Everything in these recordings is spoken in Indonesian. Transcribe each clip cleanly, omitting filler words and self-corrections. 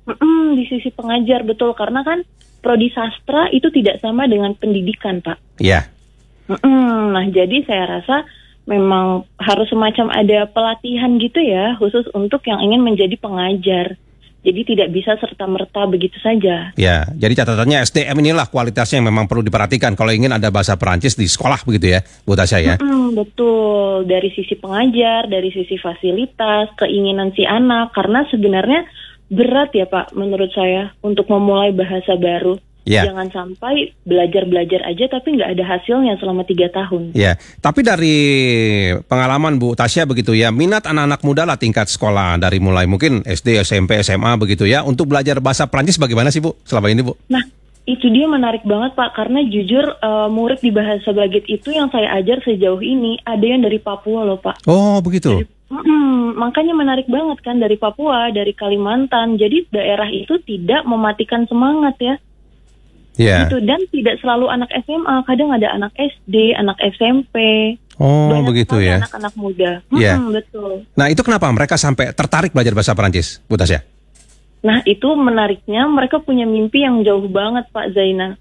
Di sisi pengajar, betul. Karena kan prodi sastra itu tidak sama dengan pendidikan, Pak. Iya. Nah, jadi saya rasa memang harus semacam ada pelatihan gitu ya, khusus untuk yang ingin menjadi pengajar. Jadi tidak bisa serta-merta begitu saja. Ya, jadi catatannya SDM inilah kualitasnya yang memang perlu diperhatikan kalau ingin ada bahasa Perancis di sekolah begitu ya, Bu Tasya ya? Betul, dari sisi pengajar, dari sisi fasilitas, keinginan si anak. Karena sebenarnya berat ya Pak, menurut saya, untuk memulai bahasa baru. Ya. Jangan sampai belajar-belajar aja tapi nggak ada hasilnya selama 3 tahun. Ya, tapi dari pengalaman Bu Tasya begitu ya, minat anak-anak muda lah tingkat sekolah dari mulai mungkin SD, SMP, SMA begitu ya, untuk belajar bahasa Perancis bagaimana sih Bu selama ini Bu? Nah, itu dia menarik banget Pak, karena jujur murid di bahasa Baget itu yang saya ajar sejauh ini ada yang dari Papua loh Pak. Oh begitu. Makanya menarik banget kan, dari Papua, dari Kalimantan. Jadi daerah itu tidak mematikan semangat ya. Yeah. Gitu. Dan tidak selalu anak SMA, kadang ada anak SD, anak SMP. Oh banyak begitu ya. Anak-anak muda. Betul. Nah itu kenapa mereka sampai tertarik belajar bahasa Perancis, Bu Tasya? Nah itu menariknya, mereka punya mimpi yang jauh banget Pak Zaina.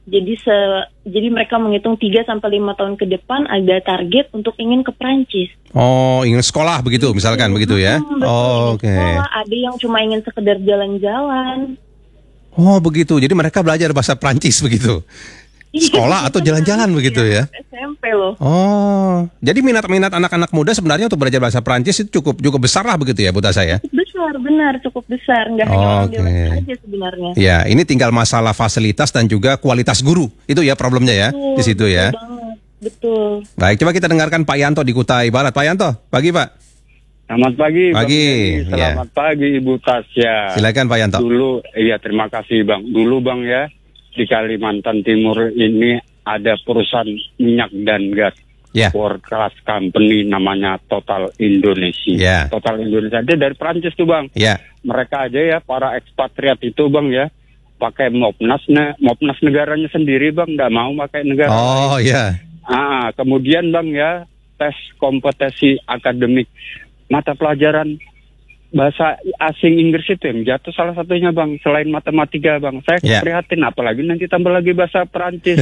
Jadi mereka menghitung 3-5 tahun ke depan ada target untuk ingin ke Perancis. Oh, ingin sekolah begitu misalkan begitu ya? Betul, oh, oke. Sekolah, ada yang cuma ingin sekedar jalan-jalan. Oh begitu, jadi mereka belajar bahasa Perancis begitu? Sekolah atau jalan-jalan begitu ya? SMP loh. Oh, jadi minat-minat anak-anak muda sebenarnya untuk belajar bahasa Perancis itu cukup besar lah begitu ya Bu Tasya ya? Besar, benar, cukup besar. Nggak hanya orang dewasa aja sebenarnya. Ya, ini tinggal masalah fasilitas dan juga kualitas guru. Itu ya problemnya ya, di situ ya? Betul. Baik, coba kita dengarkan Pak Yanto di Kutai Barat. Pak Yanto, pagi Pak. Selamat pagi, pagi. Selamat pagi Ibu Tasya. Silakan Pak Yanto. Terima kasih Bang. Dulu Bang ya, di Kalimantan Timur ini ada perusahaan minyak dan gas. World class company namanya Total Indonesia. Total Indonesia dia dari Prancis tuh Bang. Mereka aja ya, para ekspatriat itu Bang ya, pakai Mopnas negaranya sendiri Bang, nggak mau pakai negara. Oh iya. Kemudian Bang ya, tes kompetensi akademik mata pelajaran bahasa asing Inggris itu yang jatuh salah satunya Bang, selain matematika Bang. Saya prihatin, apalagi nanti tambah lagi bahasa Perancis.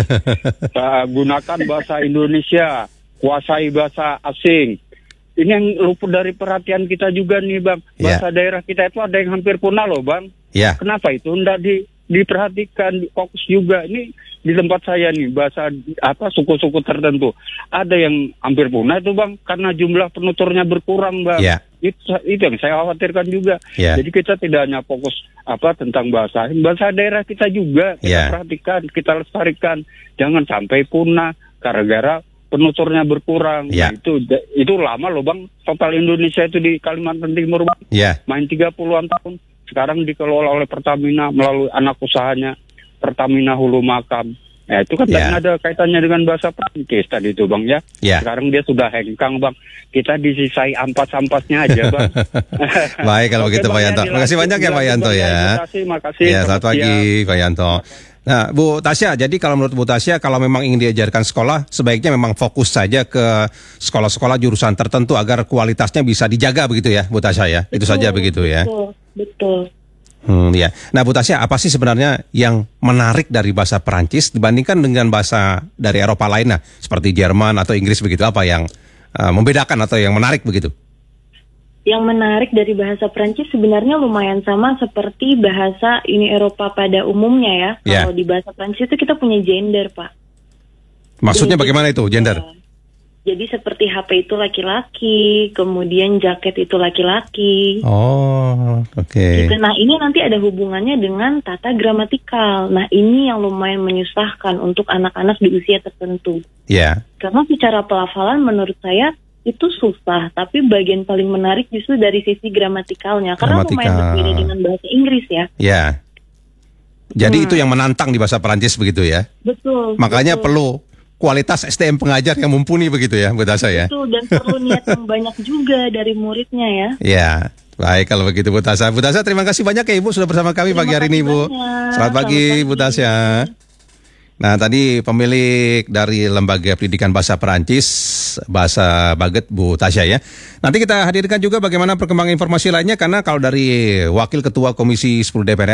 Gunakan bahasa Indonesia, kuasai bahasa asing. Ini yang luput dari perhatian kita juga nih Bang. Bahasa daerah kita itu ada yang hampir punah loh Bang. Kenapa itu enggak diperhatikan, fokus juga. Ini di tempat saya nih, bahasa suku-suku tertentu ada yang hampir punah itu Bang, karena jumlah penuturnya berkurang Bang. Itu yang saya khawatirkan juga. Jadi kita tidak hanya fokus tentang bahasa daerah kita juga kita perhatikan, kita lestarikan, jangan sampai punah gara-gara penuturnya berkurang. Itu lama loh Bang, Total Indonesia itu di Kalimantan Timur Bang. Main 30-an tahun, sekarang dikelola oleh Pertamina melalui anak usahanya Pertamina Hulu Makam. Ya itu kan ada kaitannya dengan bahasa Prancis tadi itu Bang ya. Sekarang dia sudah hengkang Bang. Kita disisai ampas-ampasnya aja Bang. Baik kalau begitu Pak Yanto. Terima kasih banyak ya Pak Yanto ya. Makasih. Selamat pagi Pak Yanto. Nah Bu Tasya, jadi kalau menurut Bu Tasya, kalau memang ingin diajarkan sekolah, sebaiknya memang fokus saja ke sekolah-sekolah jurusan tertentu agar kualitasnya bisa dijaga begitu ya Bu Tasya ya. Itu saja begitu ya. Betul. Nah Bu Tasya, apa sih sebenarnya yang menarik dari bahasa Perancis dibandingkan dengan bahasa dari Eropa lainnya seperti Jerman atau Inggris begitu? Apa yang membedakan atau yang menarik begitu? Yang menarik dari bahasa Perancis sebenarnya lumayan sama seperti bahasa Uni Eropa pada umumnya ya. Kalau di bahasa Perancis itu kita punya gender Pak. Maksudnya bagaimana itu gender? Jadi seperti HP itu laki-laki, kemudian jaket itu laki-laki. Oh, oke. Nah ini nanti ada hubungannya dengan tata gramatikal. Nah ini yang lumayan menyusahkan untuk anak-anak di usia tertentu. Karena secara pelafalan menurut saya itu susah, tapi bagian paling menarik justru dari sisi gramatikalnya. Karena lumayan berbeda dengan bahasa Inggris ya. Jadi itu yang menantang di bahasa Perancis begitu ya? Betul. Makanya perlu kualitas SDM pengajar yang mumpuni begitu ya Bu Tasya ya? Betul, dan perlu niat yang banyak juga dari muridnya ya. Baik kalau begitu Bu Tasya. Bu Tasya terima kasih banyak ya Ibu sudah bersama kami pagi hari ini Bu. Selamat pagi Bu Tasya. Nah tadi pemilik dari Lembaga Pendidikan Bahasa Perancis, Bahasa Baget Bu Tasya ya. Nanti kita hadirkan juga bagaimana perkembangan informasi lainnya, karena kalau dari Wakil Ketua Komisi 10 DPR